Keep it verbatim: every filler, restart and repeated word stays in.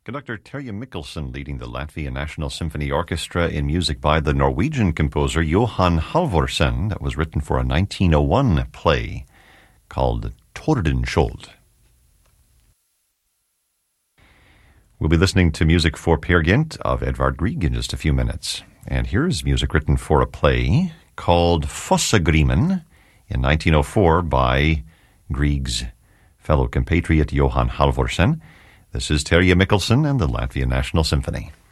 Conductor Terje Mikkelsen leading the Latvia National Symphony Orchestra in music by the Norwegian composer Johan Halvorsen that was written for a nineteen oh one play called Tordenskjold. We'll be listening to music for Peer Gynt of Edvard Grieg in just a few minutes. And here's music written for a play called Fossagrimen in nineteen oh four by Grieg's fellow compatriot Johan Halvorsen. This is Terje Mikkelsen and the Latvia National Symphony.